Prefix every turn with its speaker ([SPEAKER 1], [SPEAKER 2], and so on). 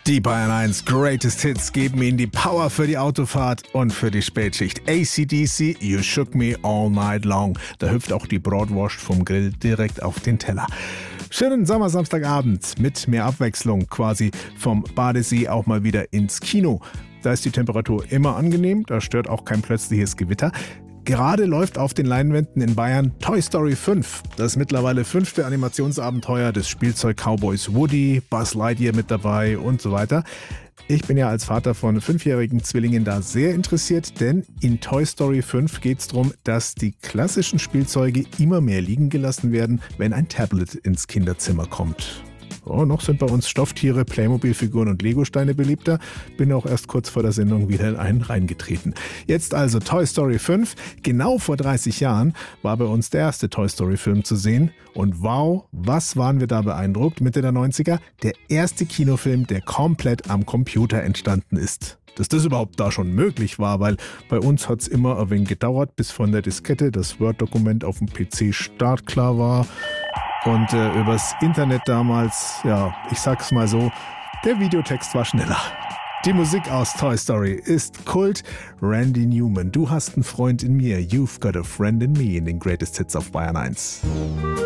[SPEAKER 1] Die Bayern 1 Greatest Hits geben Ihnen die Power für die Autofahrt und für die Spätschicht. AC/DC, You Shook Me All Night Long. Da hüpft auch die Bratwurst vom Grill direkt auf den Teller. Schönen Sommersamstagabend mit mehr Abwechslung, quasi vom Badesee auch mal wieder ins Kino. Da ist die Temperatur immer angenehm, da stört auch kein plötzliches Gewitter. Gerade läuft auf den Leinwänden in Bayern Toy Story 5. Das mittlerweile 5. Animationsabenteuer des Spielzeug-Cowboys Woody, Buzz Lightyear mit dabei und so weiter. Ich bin ja als Vater von 5-jährigen Zwillingen da sehr interessiert, denn in Toy Story 5 geht es darum, dass die klassischen Spielzeuge immer mehr liegen gelassen werden, wenn ein Tablet ins Kinderzimmer kommt. Oh, noch sind bei uns Stofftiere, Playmobil-Figuren und Legosteine beliebter. Bin auch erst kurz vor der Sendung wieder in einen reingetreten. Jetzt also Toy Story 5. Genau vor 30 Jahren war bei uns der erste Toy Story-Film zu sehen. Und wow, was waren wir da beeindruckt, Mitte der 90er. Der erste Kinofilm, der komplett am Computer entstanden ist. Dass das überhaupt da schon möglich war, weil bei uns hat es immer ein wenig gedauert, bis von der Diskette das Word-Dokument auf dem PC startklar war. Und übers Internet damals, ja, ich sag's mal so, der Videotext war schneller. Die Musik aus Toy Story ist Kult. Randy Newman, du hast einen Freund in mir. You've got a friend in me in den Greatest Hits auf Bayern 1.